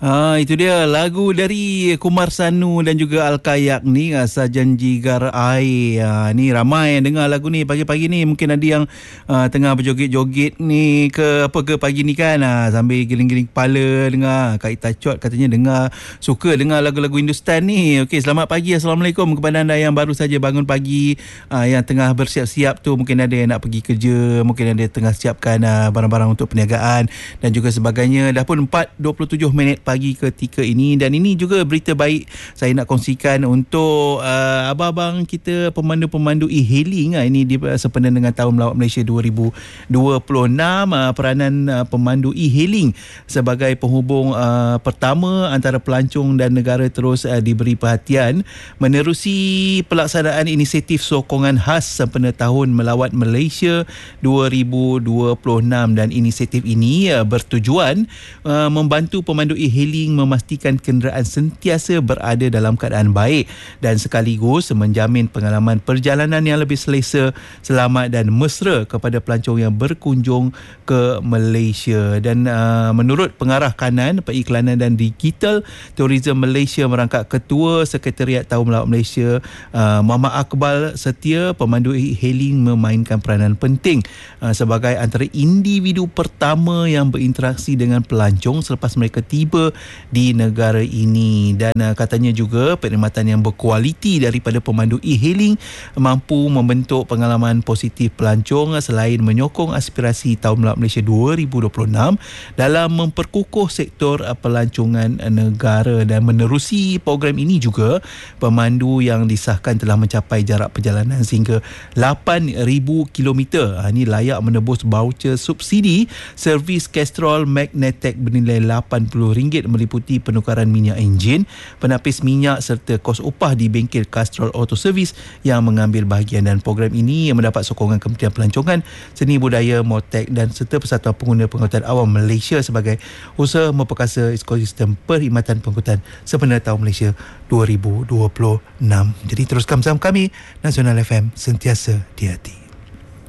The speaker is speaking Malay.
Itu dia lagu dari Kumar Sanu dan juga Al-Kayak ni, Asa Janji Gar Air. Ni ramai yang dengar lagu ni pagi-pagi ni. Mungkin ada yang tengah berjoget-joget ni ke pagi ni kan, sambil giling-giling kepala dengar. Kak Ita Chot katanya suka dengar lagu-lagu Hindustan ni. Okey, selamat pagi, Assalamualaikum kepada anda yang baru saja bangun pagi, yang tengah bersiap-siap tu. Mungkin ada yang nak pergi kerja, mungkin ada yang tengah siapkan barang-barang untuk perniagaan dan juga sebagainya. Dah pun 4:27 minit pagi ketika ini, dan ini juga berita baik saya nak kongsikan untuk abang-abang kita pemandu-pemandu e-hailing. Ini sempena dengan Tahun Melawat Malaysia 2026. Peranan pemandu e-hailing sebagai penghubung pertama antara pelancong dan negara terus diberi perhatian menerusi pelaksanaan inisiatif sokongan khas sempena Tahun Melawat Malaysia 2026, dan inisiatif ini bertujuan membantu pemandu e-hailing memastikan kenderaan sentiasa berada dalam keadaan baik dan sekaligus menjamin pengalaman perjalanan yang lebih selesa, selamat dan mesra kepada pelancong yang berkunjung ke Malaysia. Dan menurut pengarah kanan Periklanan dan Digital Tourism Malaysia merangkap Ketua Sekretariat Tahun Melawat Malaysia, Muhammad Akbal Setia, pemandu e-hailing memainkan peranan penting sebagai antara individu pertama yang berinteraksi dengan pelancong selepas mereka tiba di negara ini. Dan katanya juga perkhidmatan yang berkualiti daripada pemandu e-hailing mampu membentuk pengalaman positif pelancong selain menyokong aspirasi Tahun Melawat Malaysia 2026 dalam memperkukuh sektor pelancongan negara. Dan menerusi program ini juga, pemandu yang disahkan telah mencapai jarak perjalanan sehingga 8,000 kilometer. Ini layak menebus voucher subsidi servis Castrol Magnetec bernilai RM80 meliputi penukaran minyak enjin, penapis minyak serta kos upah di bengkel Castrol Auto Service yang mengambil bahagian. Dan program ini mendapat sokongan Kementerian Pelancongan, Seni Budaya, Motek dan serta Persatuan Pengguna Pengangkutan Awam Malaysia sebagai usaha memperkasa ekosistem perkhidmatan pengangkutan sempena Tahun Malaysia 2026. Jadi teruskan bersama kami, Nasional FM, sentiasa di hati.